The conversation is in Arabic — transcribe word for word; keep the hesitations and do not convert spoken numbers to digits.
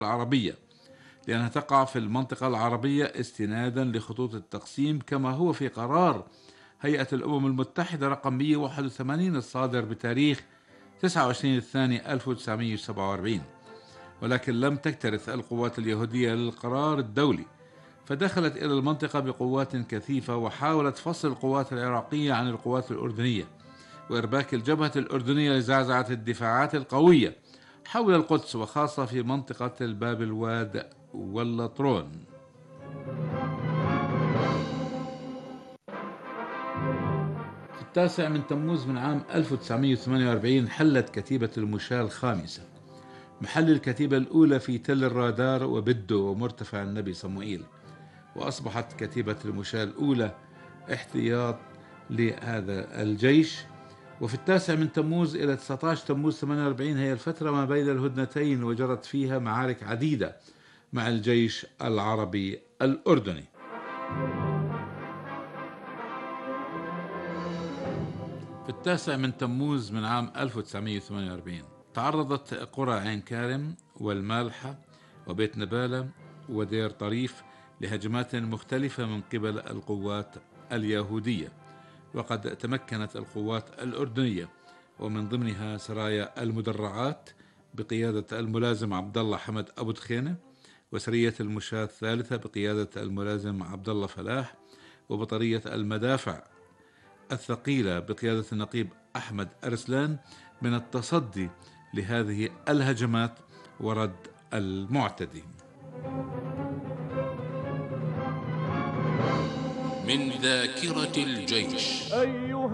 العربية، لأنها تقع في المنطقة العربية استنادا لخطوط التقسيم كما هو في قرار هيئة الأمم المتحدة رقم مئة وواحد وثمانين الصادر بتاريخ تسعة وعشرين الثاني ألف وتسعمئة وسبعة وأربعين. ولكن لم تكترث القوات اليهودية للقرار الدولي، فدخلت إلى المنطقة بقوات كثيفة وحاولت فصل القوات العراقية عن القوات الأردنية وإرباك الجبهة الأردنية لزعزعة الدفاعات القوية حول القدس، وخاصة في منطقة الباب الواد واللطرون. في التاسع من تموز من عام ألف وتسعمئة وثمانية وأربعين حلت كتيبة المشاة الخامسة محل الكتيبة الأولى في تل الرادار وبدو ومرتفع النبي صموئيل، وأصبحت كتيبة المشاة الأولى احتياط لهذا الجيش. وفي التاسع من تموز إلى تسعة عشر تموز ثمانية وأربعين هي الفترة ما بين الهدنتين، وجرت فيها معارك عديدة مع الجيش العربي الأردني. في التاسع من تموز من عام ألف وتسعمئة وثمانية وأربعين تعرضت قرى عين كارم والمالحة وبيت نبالة ودير طريف لهجمات مختلفة من قبل القوات اليهودية، وقد تمكنت القوات الأردنية ومن ضمنها سرايا المدرعات بقيادة الملازم عبد الله حمد أبو دخينة، وسرية المشاة الثالثة بقيادة الملازم عبد الله فلاح، وبطرية المدافع الثقيلة بقيادة النقيب أحمد أرسلان، من التصدي لهذه الهجمات ورد المعتدي. من ذاكرة الجيش.